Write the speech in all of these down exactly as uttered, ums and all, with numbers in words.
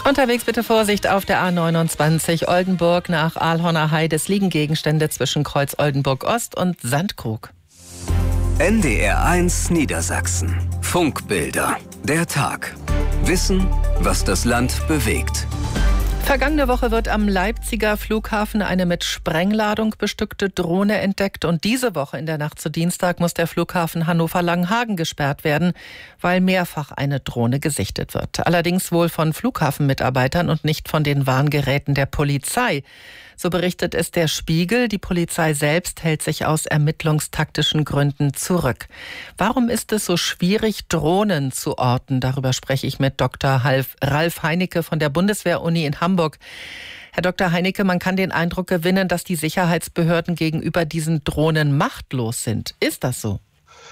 Unterwegs bitte Vorsicht auf der A neunundzwanzig Oldenburg nach Alhorner Heide. Es liegen Gegenstände zwischen Kreuz Oldenburg Ost und Sandkrug. N D R eins Niedersachsen. Funkbilder. Der Tag. Wissen, was das Land bewegt. Vergangene Woche wird am Leipziger Flughafen eine mit Sprengladung bestückte Drohne entdeckt. Und diese Woche in der Nacht zu Dienstag muss der Flughafen Hannover-Langenhagen gesperrt werden, weil mehrfach eine Drohne gesichtet wird. Allerdings wohl von Flughafenmitarbeitern und nicht von den Warngeräten der Polizei. So berichtet es der Spiegel. Die Polizei selbst hält sich aus ermittlungstaktischen Gründen zurück. Warum ist es so schwierig, Drohnen zu orten? Darüber spreche ich mit Doktor Ralf Heinecke von der Bundeswehr-Uni in Hamburg. Herr Doktor Heinecke, man kann den Eindruck gewinnen, dass die Sicherheitsbehörden gegenüber diesen Drohnen machtlos sind. Ist das so?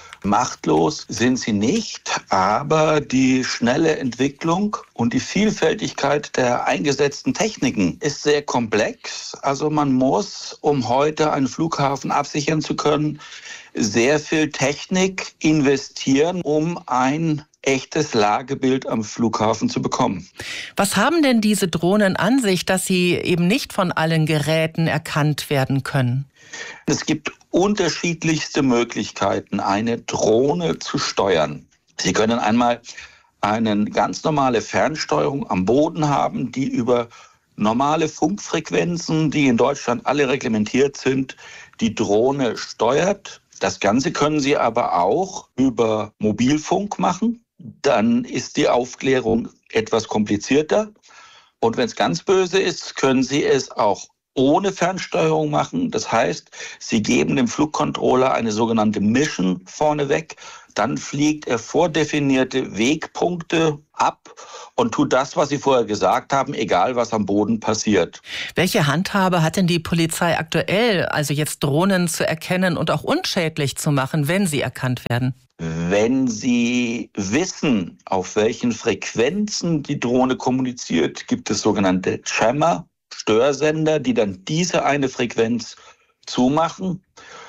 Machtlos sind sie nicht, aber die schnelle Entwicklung und die Vielfältigkeit der eingesetzten Techniken ist sehr komplex. Also man muss, um heute einen Flughafen absichern zu können, sehr viel Technik investieren, um ein echtes Lagebild am Flughafen zu bekommen. Was haben denn diese Drohnen an sich, dass sie eben nicht von allen Geräten erkannt werden können? Es gibt unterschiedlichste Möglichkeiten, eine Drohne zu steuern. Sie können einmal eine ganz normale Fernsteuerung am Boden haben, die über normale Funkfrequenzen, die in Deutschland alle reglementiert sind, die Drohne steuert. Das Ganze können Sie aber auch über Mobilfunk machen. Dann ist die Aufklärung etwas komplizierter. Und wenn es ganz böse ist, können Sie es auch ohne Fernsteuerung machen. Das heißt, Sie geben dem Flugcontroller eine sogenannte Mission vorneweg. Dann fliegt er vordefinierte Wegpunkte ab und tut das, was Sie vorher gesagt haben, egal was am Boden passiert. Welche Handhabe hat denn die Polizei aktuell, also jetzt Drohnen zu erkennen und auch unschädlich zu machen, wenn sie erkannt werden? Wenn Sie wissen, auf welchen Frequenzen die Drohne kommuniziert, gibt es sogenannte Jammer, Störsender, die dann diese eine Frequenz zumachen.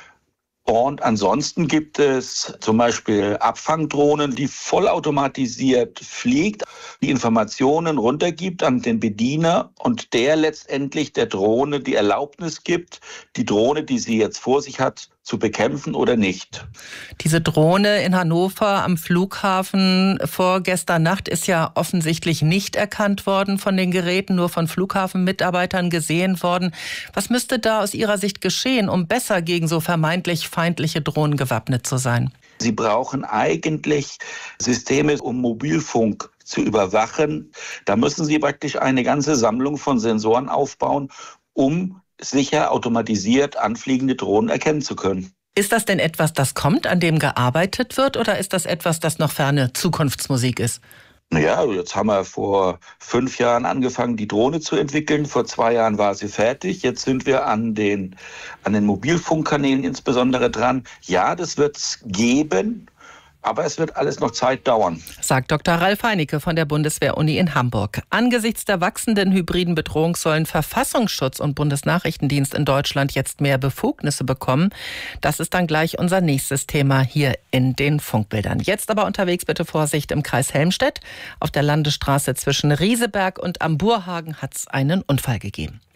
Und ansonsten gibt es zum Beispiel Abfangdrohnen, die vollautomatisiert fliegt, die Informationen runtergibt an den Bediener und der letztendlich der Drohne die Erlaubnis gibt, die Drohne, die sie jetzt vor sich hat, zu bekämpfen oder nicht. Diese Drohne in Hannover am Flughafen vorgestern Nacht ist ja offensichtlich nicht erkannt worden von den Geräten, nur von Flughafenmitarbeitern gesehen worden. Was müsste da aus Ihrer Sicht geschehen, um besser gegen so vermeintlich feindliche Drohnen gewappnet zu sein? Sie brauchen eigentlich Systeme, um Mobilfunk zu überwachen. Da müssen Sie praktisch eine ganze Sammlung von Sensoren aufbauen, um sicher automatisiert anfliegende Drohnen erkennen zu können. Ist das denn etwas, das kommt, an dem gearbeitet wird, oder ist das etwas, das noch ferne Zukunftsmusik ist? Naja, jetzt haben wir vor fünf Jahren angefangen, die Drohne zu entwickeln. Vor zwei Jahren war sie fertig. Jetzt sind wir an den, an den Mobilfunkkanälen insbesondere dran. Ja, das wird es geben. Aber es wird alles noch Zeit dauern, sagt Doktor Ralf Heinecke von der Bundeswehr-Uni in Hamburg. Angesichts der wachsenden hybriden Bedrohung sollen Verfassungsschutz und Bundesnachrichtendienst in Deutschland jetzt mehr Befugnisse bekommen. Das ist dann gleich unser nächstes Thema hier in den Funkbildern. Jetzt aber unterwegs bitte Vorsicht im Kreis Helmstedt. Auf der Landesstraße zwischen Rieseberg und Amburhagen hat es einen Unfall gegeben.